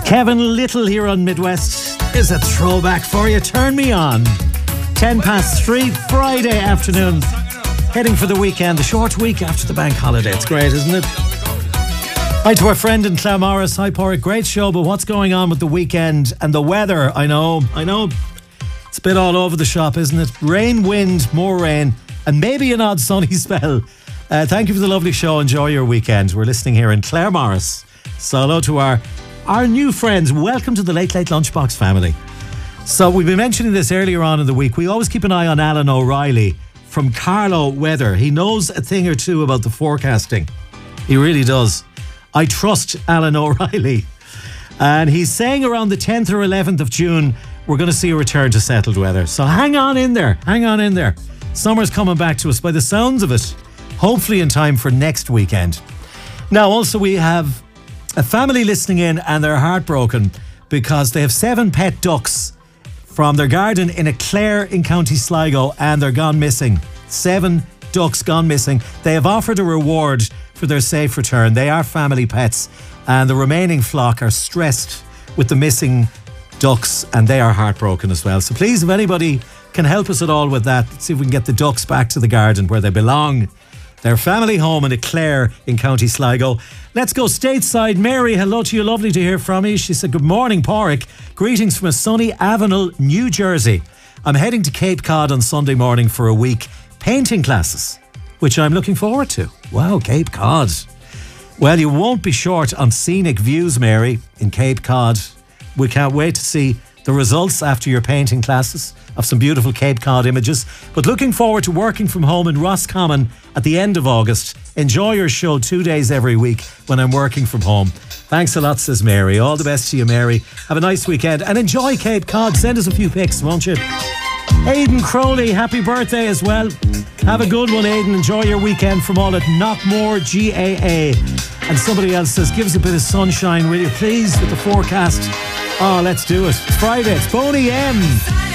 Kevin Little here on Midwest. Is a throwback for you. Turn me on. 3:10 Friday afternoon. Heading for the weekend, the short week after the bank holiday. It's great, isn't it? Hi to our friend in Claremorris. Hi, Porrick. Great show, but what's going on with the weekend and the weather? I know. It's a bit all over the shop, isn't it? Rain, wind, more rain, and maybe an odd sunny spell. Thank you for the lovely show. Enjoy your weekend. We're listening here in Claremorris. So hello to our new friends. Welcome to the Late Late Lunchbox family. So we've been mentioning this earlier on in the week. We always keep an eye on Alan O'Reilly from Carlow Weather. He knows a thing or two about the forecasting. He really does. I trust Alan O'Reilly. And he's saying around the 10th or 11th of June, we're going to see a return to settled weather. So hang on in there. Summer's coming back to us by the sounds of it. Hopefully in time for next weekend. Now, also we have a family listening in and they're heartbroken because they have 7 pet ducks from their garden in Clare in County Sligo and they're gone missing. 7 ducks gone missing. They have offered a reward for their safe return. They are family pets and the remaining flock are stressed with the missing ducks and they are heartbroken as well. So please, if anybody can help us at all with that, let's see if we can get the ducks back to the garden where they belong. Their family home in Clare in County Sligo. Let's go stateside. Mary, hello to you. Lovely to hear from you. She said, good morning, Porrick. Greetings from a sunny Avenel, New Jersey. I'm heading to Cape Cod on Sunday morning for a week painting classes, which I'm looking forward to. Wow, Cape Cod. Well, you won't be short on scenic views, Mary, in Cape Cod. We can't wait to see the results after your painting classes of some beautiful Cape Cod images. But looking forward to working from home in Roscommon at the end of August. Enjoy your show 2 days every week when I'm working from home. Thanks a lot, says Mary. All the best to you, Mary. Have a nice weekend and enjoy Cape Cod. Send us a few pics, won't you? Aidan Crowley, happy birthday as well. Have a good one, Aidan. Enjoy your weekend from all at Knockmore GAA. And somebody else says, give us a bit of sunshine, will you please, with the forecast. Oh, let's do it. It's Friday. It's Boney M.